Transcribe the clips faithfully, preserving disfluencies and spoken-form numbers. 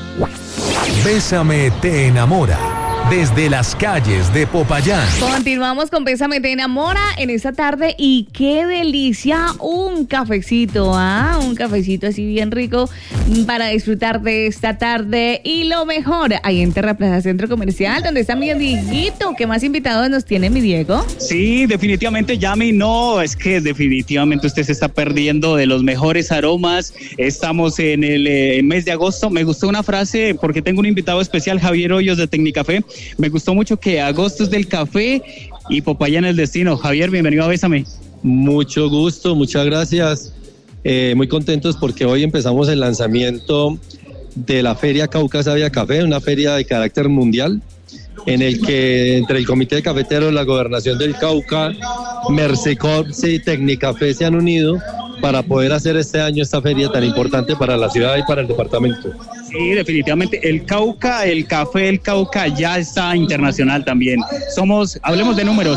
Bésame te enamora. Desde las calles de Popayán. Continuamos con Bésame te enamora en esta tarde y qué delicia un cafecito, ¿ah? Un cafecito así bien rico para disfrutar de esta tarde y lo mejor, ahí en Terraplaza Centro Comercial, donde está mi Dieguito. ¿Qué más invitados nos tiene mi Diego? Sí, definitivamente, Yami, no, es que definitivamente usted se está perdiendo de los mejores aromas. Estamos en el eh, mes de agosto. Me gustó una frase porque tengo un invitado especial, Javier Hoyos de Tecnicafé. Me gustó mucho que agosto es del café y Popayán el destino. Javier, bienvenido a Bésame. Mucho gusto, muchas gracias. Eh, muy contentos porque hoy empezamos el lanzamiento de la Feria Cauca Sabia Café, una feria de carácter mundial, en el que entre el Comité de Cafeteros, la Gobernación del Cauca, Mercecorps y Tecnicafé se han unido para poder hacer este año esta feria tan importante para la ciudad y para el departamento. Sí, definitivamente, el Cauca, el café del Cauca ya está internacional también. Somos, hablemos de números.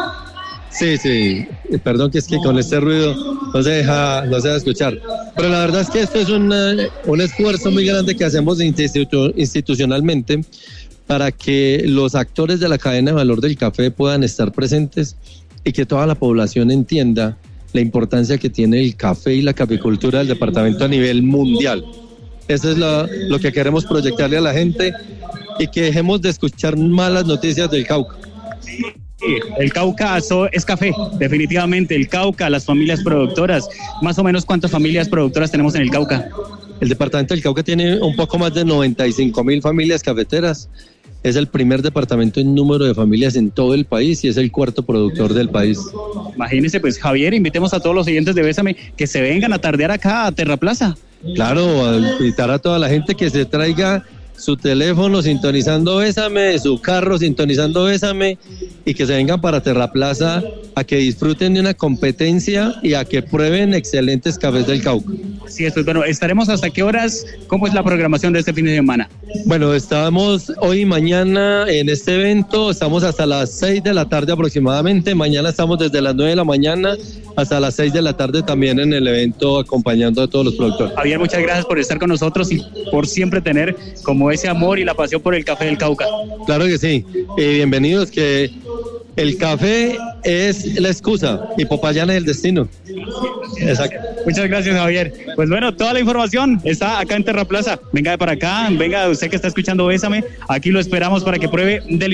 Sí, sí, perdón que es que con este ruido no se deja, no se deja escuchar. Pero la verdad es que esto es una, un esfuerzo muy grande que hacemos institu- institucionalmente para que los actores de la cadena de valor del café puedan estar presentes y que toda la población entienda la importancia que tiene el café y la caficultura del departamento a nivel mundial. Eso es lo, lo que queremos proyectarle a la gente y que dejemos de escuchar malas noticias del Cauca. Sí, el Cauca es café, definitivamente. El Cauca, las familias productoras. Más o menos, ¿cuántas familias productoras tenemos en el Cauca? El departamento del Cauca tiene un poco más de noventa y cinco mil familias cafeteras. Es el primer departamento en número de familias en todo el país y es el cuarto productor del país. Imagínense, pues, Javier, invitemos a todos los oyentes de Bésame que se vengan a tardear acá a Terraplaza. Claro, a invitar a toda la gente que se traiga su teléfono sintonizando Bésame, su carro sintonizando Bésame y que se vengan para Terraplaza a que disfruten de una competencia y a que prueben excelentes cafés del Cauca. Sí, esto es bueno. ¿Estaremos hasta qué horas? ¿Cómo es la programación de este fin de semana? Bueno, estamos hoy y mañana en este evento, estamos hasta las seis de la tarde aproximadamente, mañana estamos desde las nueve de la mañana hasta las seis de la tarde también en el evento acompañando a todos los productores. Javier, muchas gracias por estar con nosotros y por siempre tener como ese amor y la pasión por el café del Cauca. Claro que sí, y bienvenidos, que el café es la excusa y Popayán es el destino. Exacto. Muchas gracias, Javier. Pues bueno, toda la información está acá en Terraplaza. Venga para acá, venga usted que está escuchando Bésame, aquí lo esperamos para que pruebe delicioso.